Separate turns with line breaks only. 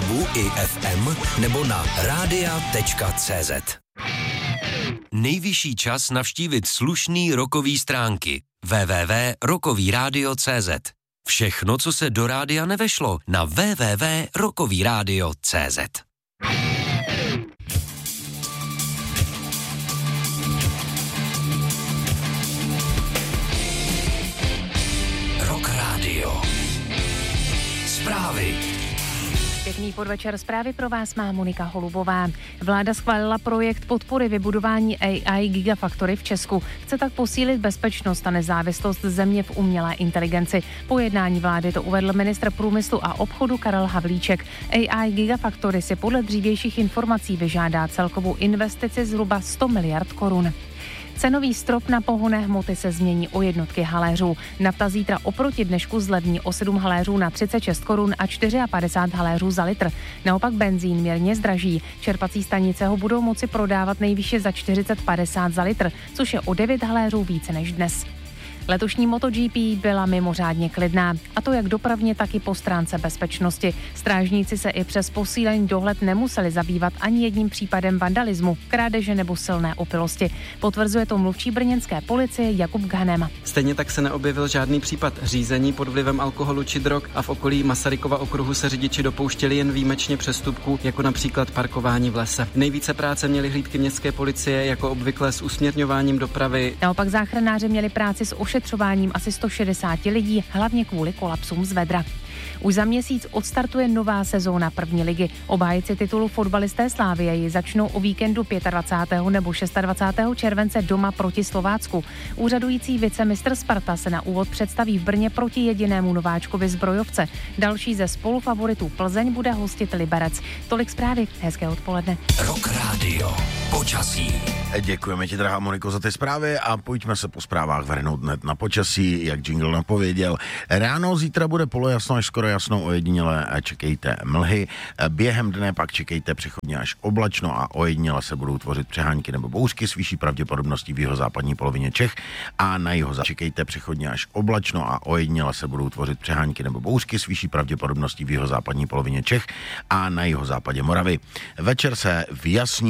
webu i FM nebo na radia.cz. Nejvyšší čas navštívit slušný rockový stránky www.rockovyradio.cz. Všechno, co se do rádia nevešlo, na www.rockovyradio.cz. Rock Radio. Zprávy.
Pěkný podvečer, zprávy pro vás má Monika Holubová. Vláda schválila projekt podpory vybudování AI Gigafactory v Česku. Chce tak posílit bezpečnost a nezávislost země v umělé inteligenci. Po jednání vlády to uvedl ministr průmyslu a obchodu Karel Havlíček. AI Gigafactory si podle dřívějších informací vyžádá celkovou investici zhruba 100 miliard korun. Cenový strop na pohonné hmoty se změní o jednotky haléřů. Nafta zítra oproti dnešku zlevní o 7 haléřů na 36 korun a 54 haléřů za litr. Naopak benzín mírně zdraží. Čerpací stanice ho budou moci prodávat nejvýše za 40,50 za litr, což je o 9 haléřů více než dnes. Letošní MotoGP byla mimořádně klidná, a to jak dopravně, tak i po stránce bezpečnosti. Strážníci se i přes posílený dohled nemuseli zabývat ani jedním případem vandalismu, krádeže nebo silné opilosti. Potvrzuje to mluvčí brněnské policie Jakub Ghanem.
Stejně tak se neobjevil žádný případ řízení pod vlivem alkoholu či drog a v okolí Masarykova okruhu se řidiči dopouštěli jen výjimečně přestupků, jako například parkování v lese. Nejvíce práce měly hlídky městské policie, jako obvykle s usměrňováním dopravy.
Naopak záchranáři měli práci s ošetřováním asi 160 lidí, hlavně kvůli kolapsům z vedra. Už za měsíc odstartuje nová sezóna první ligy. Obhájci titulu fotbalisté Slavie ji začnou o víkendu 25. nebo 26. července doma proti Slovácku. Úřadující vicemistr Sparta se na úvod představí v Brně proti jedinému nováčkovi Zbrojovce. Další ze spolufavoritů Plzeň bude hostit Liberec. Tolik zprávy, hezké odpoledne.
Rock Radio. Počasí.
Děkujeme ti, drahá Moniko, za ty zprávy a pojďme se po zprávách vrhnout hned na počasí, jak jingle napověděl. Ráno zítra bude polojasno až skoro jasno, ojediněle čekejte mlhy. Během dne pak čekejte přechodně až oblačno a ojediněle se budou tvořit přehánky nebo bouřky s vyšší pravděpodobností v jihozápadní polovině Čech a na jihozápadě čekejte přechodně až oblačno a ojediněle se budou tvořit přehánky nebo bouřky s vyšší pravděpodobností v jihozápadní polovině Čech a na jihozápadě Moravy. Večer se vyjasní.